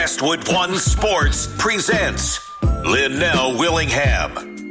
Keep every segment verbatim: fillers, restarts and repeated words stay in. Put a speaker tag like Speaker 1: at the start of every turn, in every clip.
Speaker 1: Westwood One Sports presents Linnell Willingham.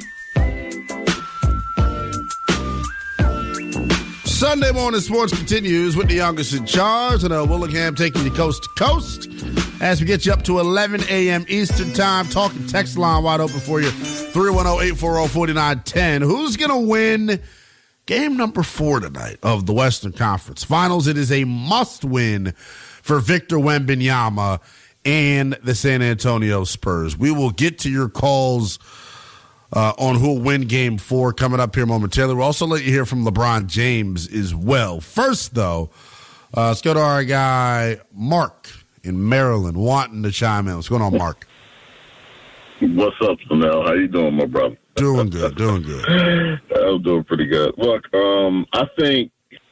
Speaker 2: Sunday morning sports continues with the youngest in charge, and uh, Willingham taking you coast to coast as we get you up to eleven a.m. Eastern time. Talking text line wide open for you, three one zero, eight four zero, four nine one zero. Who's going to win game number four tonight of the Western Conference Finals? It is a must-win for Victor Wembanyama and the San Antonio Spurs. We will get to your calls Uh, on who will win game four coming up here momentarily. We'll also let you hear from LeBron James as well. First, though, uh, let's go to our guy, Mark in Maryland, wanting to chime in. What's going on, Mark?
Speaker 3: What's up, Linnell? How you doing, my brother?
Speaker 2: Doing good, doing good.
Speaker 3: I'm doing pretty good. Look, um, I think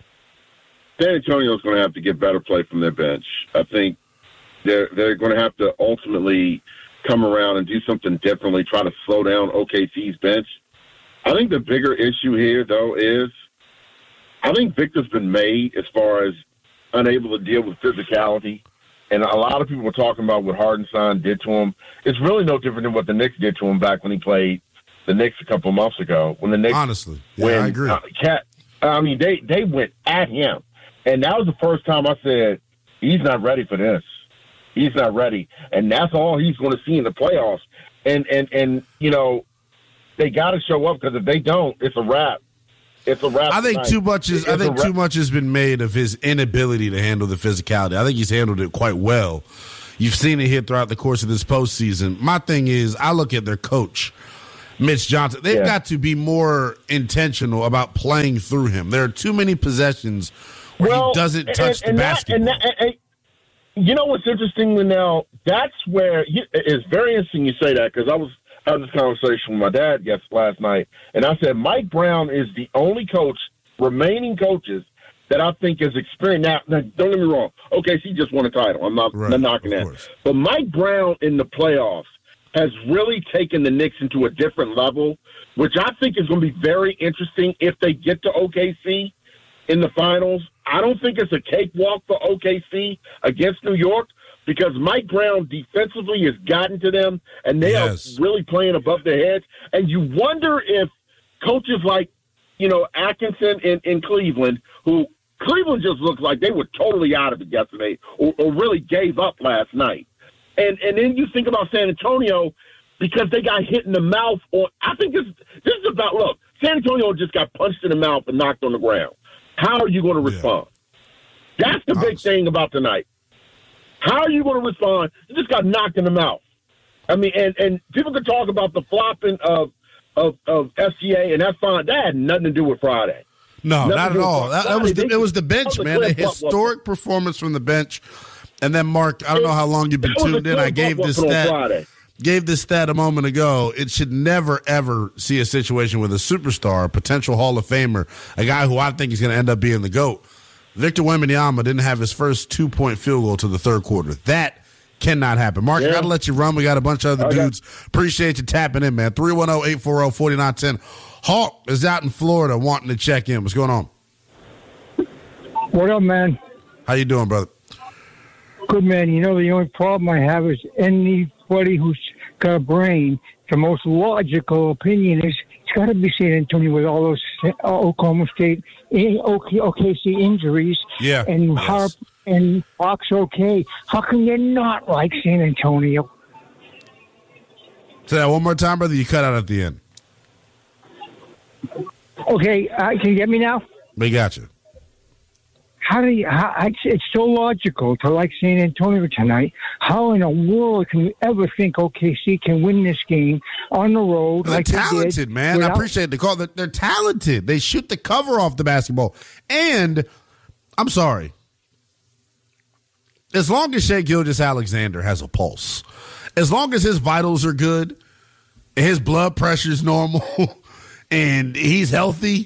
Speaker 3: San Antonio's going to have to get better play from their bench. I think they're they're going to have to ultimately come around and do something differently, try to slow down O K C's bench. I think the bigger issue here, though, is I think Victor's been made as far as unable to deal with physicality. And a lot of people were talking about what Hartenstein did to him. It's really no different than what the Knicks did to him back when he played the Knicks a couple months ago. When the Knicks,
Speaker 2: Honestly, yeah,
Speaker 3: when,
Speaker 2: I agree.
Speaker 3: Uh, Cat, I mean, they, they went at him. And that was the first time I said, he's not ready for this. He's not ready, and that's all he's going to see in the playoffs. And and and you know, they got to show up because if they don't, it's a wrap. It's a wrap.
Speaker 2: I think
Speaker 3: tonight.
Speaker 2: too much is.
Speaker 3: It's
Speaker 2: I think
Speaker 3: too
Speaker 2: much has been made of his inability to handle the physicality. I think he's handled it quite well. You've seen it here throughout the course of this postseason. My thing is, I look at their coach, Mitch Johnson. They've
Speaker 3: Yeah.
Speaker 2: got to be more intentional about playing through him. There are too many possessions where
Speaker 3: well,
Speaker 2: he doesn't touch
Speaker 3: and, and
Speaker 2: the
Speaker 3: that,
Speaker 2: basketball.
Speaker 3: And that, and, you know what's interesting, Linnell? That's where it's very interesting you say that because I was having this conversation with my dad yes last night, and I said Mike Brown is the only coach, remaining coaches, that I think is experienced. Now, now don't get me wrong. Okay, he just won a title. I'm not,
Speaker 2: Right,
Speaker 3: not knocking that.
Speaker 2: course.
Speaker 3: But Mike Brown in the playoffs has really taken the Knicks into a different level, which I think is going to be very interesting if they get to O K C in the finals. I don't think it's a cakewalk for O K C against New York because Mike Brown defensively has gotten to them, and they
Speaker 2: Yes.
Speaker 3: are really playing above their heads. And you wonder if coaches like, you know, Atkinson in, in Cleveland, who Cleveland just looks like they were totally out of it yesterday or, or really gave up last night. And and then you think about San Antonio because they got hit in the mouth. Or I think this, this is about, look, San Antonio just got punched in the mouth and knocked on the ground. How are you going to respond? Yeah. That's the big
Speaker 2: Honestly.
Speaker 3: thing about tonight. How are you going to respond? You just got knocked in the mouth. I mean, and, and people can talk about the flopping of of, of S C A, and that's fine. That had nothing to do with Friday.
Speaker 2: No,
Speaker 3: Nothing
Speaker 2: not
Speaker 3: to
Speaker 2: at
Speaker 3: do with
Speaker 2: all.
Speaker 3: Friday.
Speaker 2: That, that was the,
Speaker 3: They-
Speaker 2: it was the bench,
Speaker 3: that was a
Speaker 2: man. A
Speaker 3: clear
Speaker 2: historic performance from the bench. And then, Mark, I don't know how long you've been
Speaker 3: That was a
Speaker 2: tuned in.
Speaker 3: clear
Speaker 2: I gave this
Speaker 3: bluff on
Speaker 2: stat.
Speaker 3: Friday.
Speaker 2: Gave this stat a moment ago. It should never, ever see a situation with a superstar, a potential Hall of Famer, a guy who I think is going to end up being the GOAT. Victor Wembanyama didn't have his first two-point field goal to the third quarter. That cannot happen. Mark,
Speaker 3: Yeah.
Speaker 2: I got to let you run. We got a bunch of other
Speaker 3: Okay.
Speaker 2: dudes. Appreciate you tapping in, man. three one zero, eight four zero, four nine one zero. Hawk is out in Florida wanting to check in. What's going on?
Speaker 4: What up, man?
Speaker 2: How you doing, brother?
Speaker 4: Good, man. You know, the only problem I have is anybody who's got a brain, the most logical opinion is it's got to be San Antonio with all those uh, Oklahoma State, in- OK- OKC injuries.
Speaker 2: Yeah,
Speaker 4: And
Speaker 2: yes.
Speaker 4: Harp and Fox okay. How can you not like San Antonio?
Speaker 2: Say that one more time, brother. You cut out at the end.
Speaker 4: Okay, uh, can you get me now?
Speaker 2: We got you.
Speaker 4: How do you, how, it's, it's so logical to like San Antonio tonight. How in the world can you ever think O K C can win this game on the road?
Speaker 2: They're
Speaker 4: like they did
Speaker 2: talented, man. I
Speaker 4: without-
Speaker 2: appreciate the call. They're, they're talented. They shoot the cover off the basketball. And I'm sorry. As long as Shai Gilgeous-Alexander has a pulse, as long as his vitals are good, and his blood pressure is normal, and he's healthy,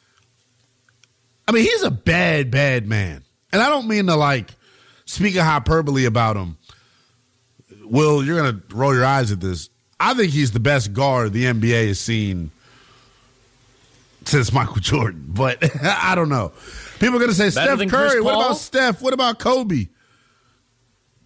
Speaker 2: I mean, he's a bad, bad man. And I don't mean to, like, speak a hyperbole about him. Will, you're going to roll your eyes at this. I think he's the best guard the N B A has seen since Michael Jordan. But I don't know. People are going to say,
Speaker 5: Better
Speaker 2: Steph
Speaker 5: than
Speaker 2: Curry.
Speaker 5: Chris
Speaker 2: What
Speaker 5: Paul?
Speaker 2: about Steph? What about Kobe?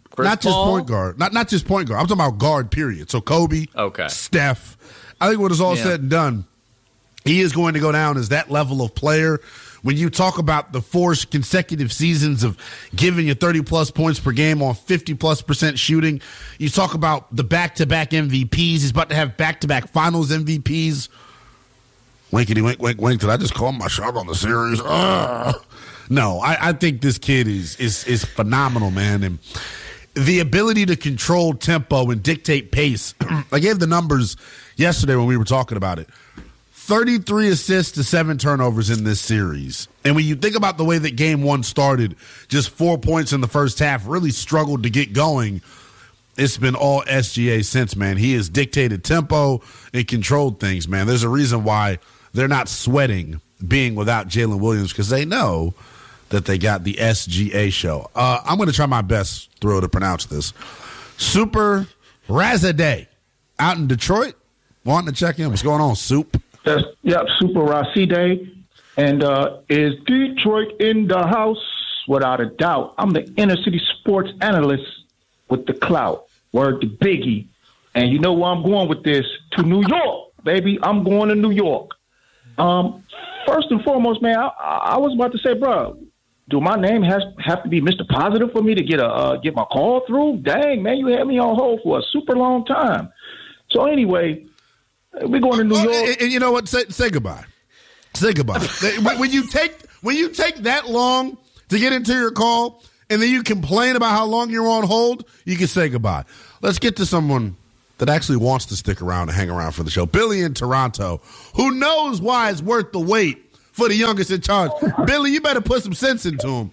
Speaker 2: Chris not Paul? just point guard. Not not just point guard. I'm talking about guard, period. So Kobe,
Speaker 5: okay.
Speaker 2: Steph. I think when it's all yeah. said and done, he is going to go down as that level of player. When you talk about the four consecutive seasons of giving you thirty-plus points per game on fifty-plus percent shooting, you talk about the back-to-back M V Ps. He's about to have back-to-back finals M V Ps. Winkety wink, wink, wink. Did I just call my shot on the series? Uh, no, I, I think this kid is, is is phenomenal, man. And the ability to control tempo and dictate pace. I gave the numbers yesterday when we were talking about it. thirty-three assists to seven turnovers in this series. And when you think about the way that game one started, just four points in the first half, really struggled to get going. It's been all S G A since, man. He has dictated tempo and controlled things, man. There's a reason why they're not sweating being without Jalen Williams, because they know that they got the S G A show. Uh, I'm going to try my best, through to pronounce this. Super Razadeh out in Detroit. Wanting to check in. What's going on, Soup?
Speaker 6: That's, yep, Super Razadeh. And uh, is Detroit in the house? Without a doubt. I'm the inner city sports analyst with the clout. Word to Biggie. And you know where I'm going with this? To New York, baby. I'm going to New York. Um, first and foremost, man, I, I was about to say, bro, do my name has have to be Mister Positive for me to get a uh, get my call through? Dang, man, you had me on hold for a super long time. So anyway, we're going to New York.
Speaker 2: And, and you know what? Say, say goodbye. Say goodbye. when, when you take when you take that long to get into your call, and then you complain about how long you're on hold, you can say goodbye. Let's get to someone that actually wants to stick around and hang around for the show. Billy in Toronto, who knows why it's worth the wait for the youngest in charge. Billy, you better put some sense into him.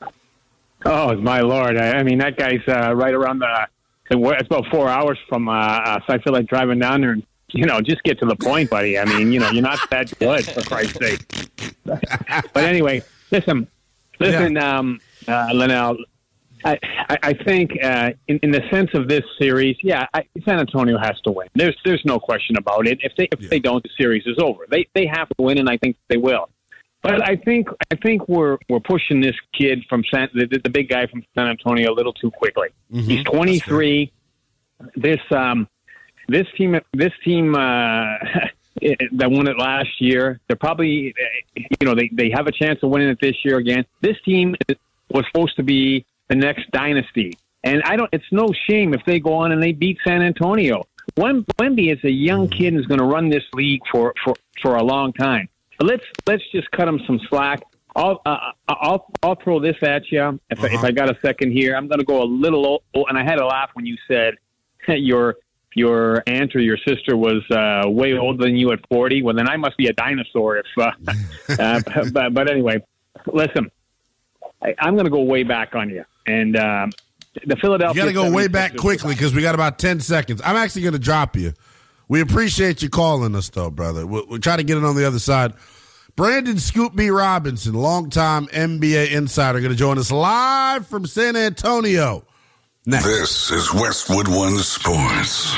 Speaker 7: Oh, my Lord. I, I mean, that guy's uh, right around the – it's about four hours from uh, uh, – so I feel like driving down there and, you know, just get to the point, buddy. I mean, you know, you're not that good, for Christ's sake. But anyway, listen, listen, yeah. um, uh, Linnell, I, I, I think uh, in, in the sense of this series, yeah, I, San Antonio has to win. There's there's no question about it. If they if yeah. they don't, the series is over. They they have to win, and I think they will. But I think I think we're we're pushing this kid from San, the, the big guy from San Antonio a little too quickly. Mm-hmm. He's twenty-three. This um this team this team uh, that won it last year. They're probably you know they, they have a chance of winning it this year again. This team was supposed to be the next dynasty. And I don't, it's no shame if they go on and they beat San Antonio. Wemby is a young kid and is going to run this league for, for, for a long time. But let's, let's just cut him some slack. I'll, uh, I'll, I'll throw this at you. If, uh-huh. I, if I got a second here, I'm going to go a little old, and I had a laugh when you said your, your aunt or your sister was uh, way older than you at forty. Well, then I must be a dinosaur if, uh, uh, but, but anyway, listen, I, I'm going to go way back on you. And um, the Philadelphia.
Speaker 2: You got to go way back quickly because we got about ten seconds. I'm actually going to drop you. We appreciate you calling us, though, brother. We'll, we'll try to get it on the other side. Brandon Scoop B. Robinson, longtime N B A insider, going to join us live from San Antonio. Next.
Speaker 1: This is Westwood One Sports.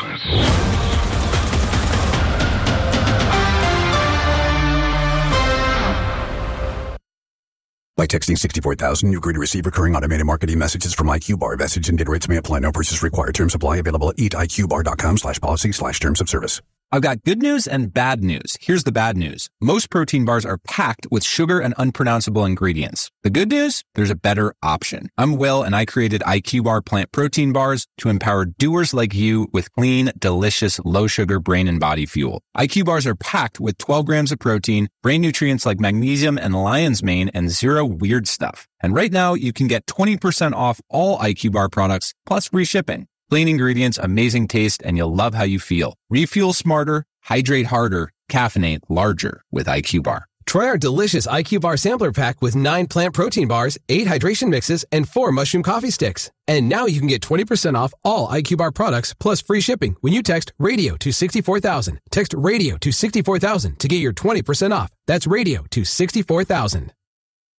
Speaker 8: By texting sixty-four thousand, you agree to receive recurring automated marketing messages from IQBar. Message and data rates may apply. No purchase required. Terms apply. Available at eatiqbar.com slash policy slash terms of service.
Speaker 9: I've got good news and bad news. Here's the bad news. Most protein bars are packed with sugar and unpronounceable ingredients. The good news? There's a better option. I'm Will, and I created IQBar plant protein bars to empower doers like you with clean, delicious, low-sugar brain and body fuel. I Q bars are packed with twelve grams of protein, brain nutrients like magnesium and lion's mane, and zero weird stuff. And right now, you can get twenty percent off all IQBar products, plus free shipping. Clean ingredients, amazing taste, and you'll love how you feel. Refuel smarter, hydrate harder, caffeinate larger with IQBar.
Speaker 10: Try our delicious IQBar sampler pack with nine plant protein bars, eight hydration mixes, and four mushroom coffee sticks. And now you can get twenty percent off all IQBar products plus free shipping when you text RADIO to sixty-four thousand. Text RADIO to sixty-four thousand to get your twenty percent off. That's RADIO to sixty-four thousand.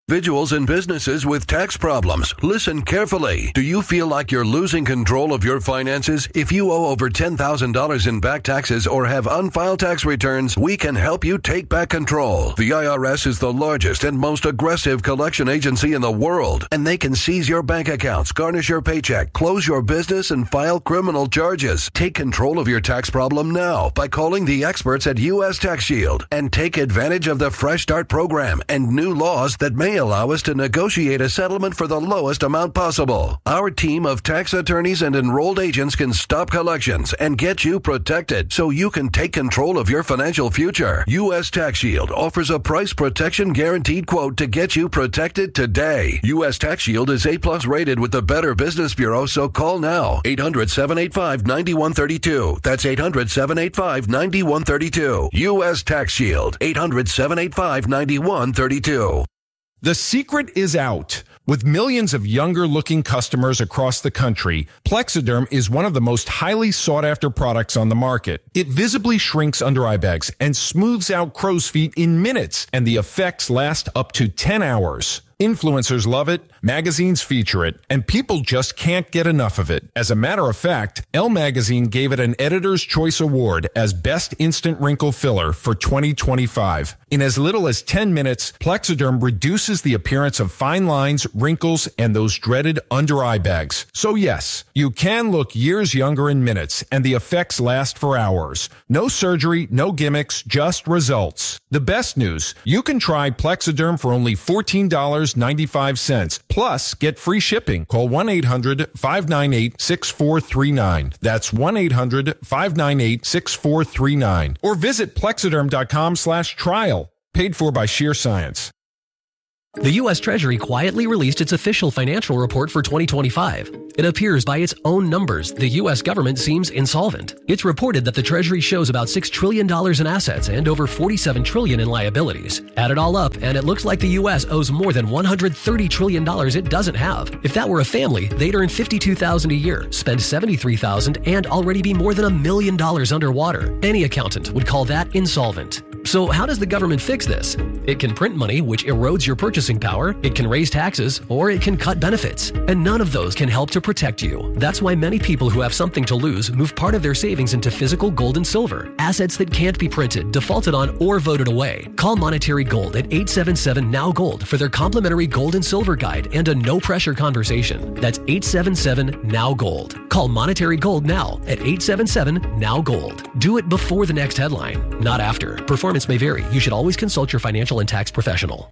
Speaker 5: Individuals and businesses with tax problems, listen carefully. Do you feel like you're losing control of your finances? If you owe over ten thousand dollars in back taxes or have unfiled tax returns, we can help you take back control. The I R S is the largest and most aggressive collection agency in the world, and they can seize your bank accounts, garnish your paycheck, close your business, and file criminal charges. Take control of your tax problem now by calling the experts at U S Tax Shield and take advantage of the Fresh Start program and new laws that may allow us to negotiate a settlement for the lowest amount possible. Our team of tax attorneys and enrolled agents can stop collections and get you protected so you can take control of your financial future. U S Tax Shield offers a price protection guaranteed quote to get you protected today. U S Tax Shield is A plus rated with the Better Business Bureau, so call now. eight hundred, seven eight five, nine one three two. That's eight hundred, seven eight five, nine one three two. U S Tax Shield. eight hundred, seven eight five, nine one three two.
Speaker 11: The secret is out. With millions of younger-looking customers across the country, Plexiderm is one of the most highly sought-after products on the market. It visibly shrinks under-eye bags and smooths out crow's feet in minutes, and the effects last up to ten hours. Influencers love it, magazines feature it, and people just can't get enough of it. As a matter of fact, Elle Magazine gave it an Editor's Choice Award as Best Instant Wrinkle Filler for twenty twenty-five. In as little as ten minutes, Plexiderm reduces the appearance of fine lines, wrinkles, and those dreaded under-eye bags. So yes, you can look years younger in minutes, and the effects last for hours. No surgery, no gimmicks, just results. The best news, you can try Plexiderm for only fourteen dollars and ninety-five cents. Plus, get free shipping. Call one eight hundred, five nine eight, six four three nine. That's one eight hundred, five nine eight, six four three nine. Or visit plexiderm.com slash trial. Paid for by Sheer Science.
Speaker 12: The U S Treasury quietly released its official financial report for twenty twenty-five. It appears by its own numbers, the U S government seems insolvent. It's reported that the Treasury shows about six trillion dollars in assets and over forty-seven trillion dollars in liabilities. Add it all up, and it looks like the U S owes more than one hundred thirty trillion dollars it doesn't have. If that were a family, they'd earn fifty-two thousand dollars a year, spend seventy-three thousand dollars, and already be more than a million dollars underwater. Any accountant would call that insolvent. So how does the government fix this? It can print money, which erodes your purchasing power, it can raise taxes, or it can cut benefits. And none of those can help to protect you. That's why many people who have something to lose move part of their savings into physical gold and silver, assets that can't be printed, defaulted on, or voted away. Call Monetary Gold at eight seven seven, N O W Gold for their complimentary gold and silver guide and a no-pressure conversation. That's eight seven seven, N O W Gold. Call Monetary Gold now at eight seven seven, N O W Gold. Do it before the next headline, not after. Performance may vary. You should always consult your financial and tax professional.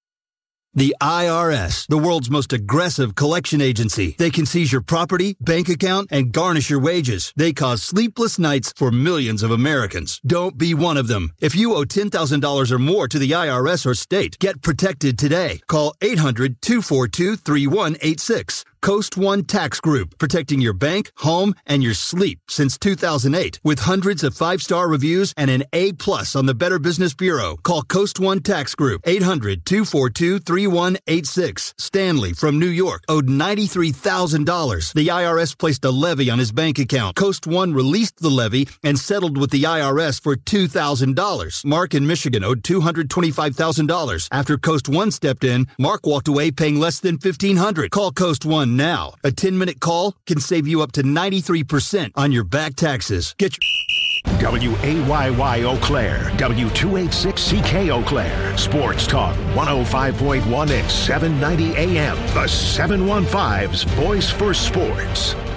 Speaker 13: The I R S, the world's most aggressive collection agency. They can seize your property, bank account, and garnish your wages. They cause sleepless nights for millions of Americans. Don't be one of them. If you owe ten thousand dollars or more to the I R S or state, get protected today. Call eight hundred, two four two, three one eight six. Coast One Tax Group, protecting your bank, home, and your sleep since two thousand eight. With hundreds of five-star reviews and an A plus on the Better Business Bureau. Call Coast One Tax Group, eight hundred, two four two, three one eight six. Stanley from New York owed ninety-three thousand dollars. The I R S placed a levy on his bank account. Coast One released the levy and settled with the I R S for two thousand dollars. Mark in Michigan owed two hundred twenty-five thousand dollars. After Coast One stepped in, Mark walked away paying less than fifteen hundred dollars. Call Coast One now. A ten-minute call can save you up to ninety-three percent on your back taxes. Get your...
Speaker 14: W A Y Y Eau Claire, W two eighty-six C K Eau Claire, Sports Talk one oh five point one and seven ninety A M, the seven one five's voice for sports.